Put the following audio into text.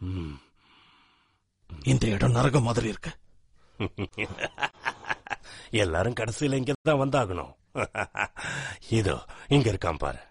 இந்த இடம் நரகம் மாதிரி இருக்கு. எல்லாரும் கடைசியில இங்கதான் வந்தாகணும். இதோ இங்க இருக்கான் பாரு.